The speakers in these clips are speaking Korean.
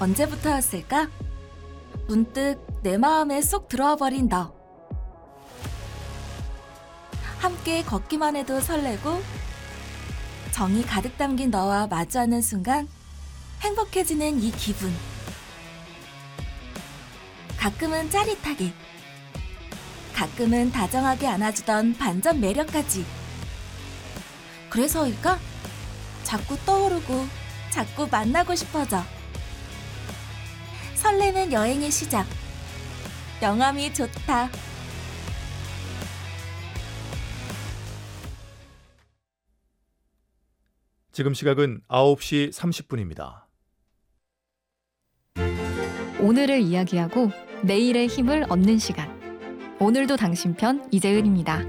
언제부터였을까? 문득 내 마음에 쏙 들어와 버린 너. 함께 걷기만 해도 설레고 정이 가득 담긴 너와 마주하는 순간 행복해지는 이 기분. 가끔은 짜릿하게, 가끔은 다정하게 안아주던 반전 매력까지. 그래서일까? 자꾸 떠오르고 자꾸 만나고 싶어져. 설레는 여행의 시작. 영암이 좋다. 지금 시각은 9시 30분입니다. 오늘을 이야기하고 내일의 힘을 얻는 시간. 오늘도 당신 편 이재은입니다.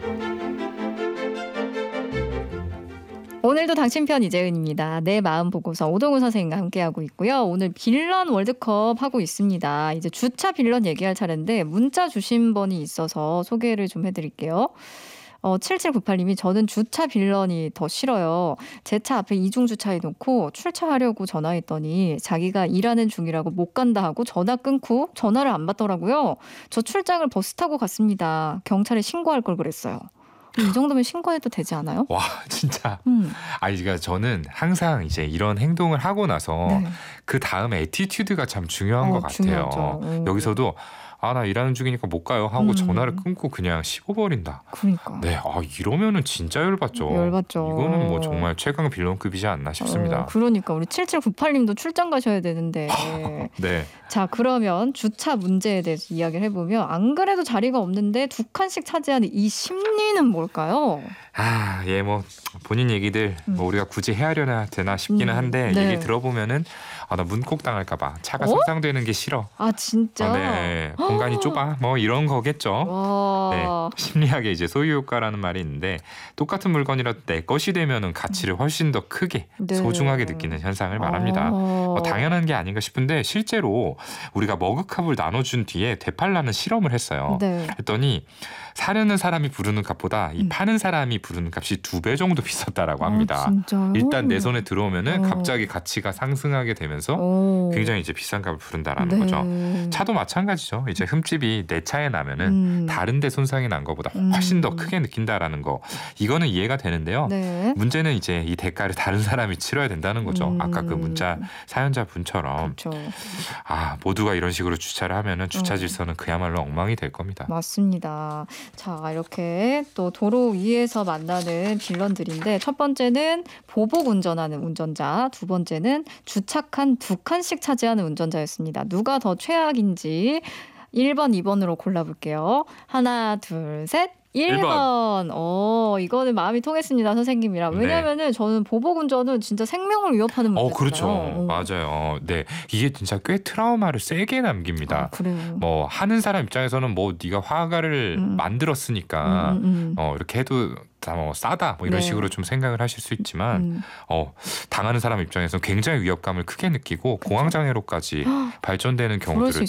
오늘도 당신 편 이재은입니다. 내 마음 보고서 오동우 선생님과 함께하고 있고요. 오늘 빌런 월드컵 하고 있습니다. 이제 주차 빌런 얘기할 차례인데 문자 주신 분이 있어서 소개를 좀 해드릴게요. 7798님이 저는 주차 빌런이 더 싫어요. 제 차 앞에 이중 주차해놓고 출차하려고 전화했더니 자기가 일하는 중이라고 못 간다 하고 전화 끊고 전화를 안 받더라고요. 저 출장을 버스 타고 갔습니다. 경찰에 신고할 걸 그랬어요. 이 정도면 신고해도 되지 않아요? 와, 진짜. 그러니까 저는 항상 이제 이런 행동을 하고 나서 네. 그 다음에 애티튜드가 참 중요한 것 같아요. 중요하죠. 여기서도 나 일하는 중이니까 못 가요 하고 전화를 끊고 그냥 씹어버린다. 그러니까. 네, 이러면은 진짜 열받죠. 열받죠. 이거는 뭐 정말 최강 빌런급이지 않나 싶습니다. 그러니까 우리 7798님도 출장 가셔야 되는데. 네. 자, 그러면 주차 문제에 대해서 이야기를 해보면 안 그래도 자리가 없는데 2칸씩 차지하는 이 심리는 뭘까요? 뭐 본인 얘기들 뭐 우리가 굳이 헤아려야 되나 싶기는 한데 네. 얘기 들어보면은 나 문콕 당할까봐 차가 손상되는 게 싫어. 진짜? 네. 공간이 좁아. 뭐 이런 거겠죠. 와. 네. 심리학에 이제 소유 효과라는 말이 있는데 똑같은 물건이라도 내 것이 되면은 가치를 훨씬 더 크게 네. 소중하게 느끼는 현상을 말합니다. 당연한 게 아닌가 싶은데 실제로 우리가 머그컵을 나눠준 뒤에 되팔라는 실험을 했어요. 네. 했더니 사려는 사람이 부르는 값보다 이 파는 사람이 부르는 값이 2배 정도 비쌌다라고 합니다. 진짜요? 일단 내 손에 들어오면은 갑자기 가치가 상승하게 되면서 굉장히 이제 비싼 값을 부른다라는 거죠. 차도 마찬가지죠. 이제 흠집이 내 차에 나면은 다른 데 손상이 난 것보다 훨씬 더 크게 느낀다라는 거. 이거는 이해가 되는데요. 네. 문제는 이제 이 대가를 다른 사람이 치러야 된다는 거죠. 아까 그 문자 사연자 분처럼. 그렇죠. 모두가 이런 식으로 주차를 하면은 주차 질서는 그야말로 엉망이 될 겁니다. 맞습니다. 자, 이렇게 또 도로 위에서 만나는 빌런들인데 첫 번째는 보복 운전하는 운전자, 두 번째는 주차칸 2칸씩 차지하는 운전자였습니다. 누가 더 최악인지 1번, 2번으로 골라볼게요. 하나, 둘, 셋. 1번. 이거는 마음이 통했습니다, 선생님이랑. 왜냐면은 저는 보복 운전은 진짜 생명을 위협하는 문제잖아요. 그렇죠. 맞아요. 네, 이게 진짜 꽤 트라우마를 세게 남깁니다. 그래요. 뭐 하는 사람 입장에서는 뭐 네가 화가를 만들었으니까 이렇게 해도 다 뭐 싸다 뭐 이런 네. 식으로 좀 생각을 하실 수 있지만 당하는 사람 입장에서는 굉장히 위협감을 크게 느끼고 공황장애로까지 발전되는 경우들을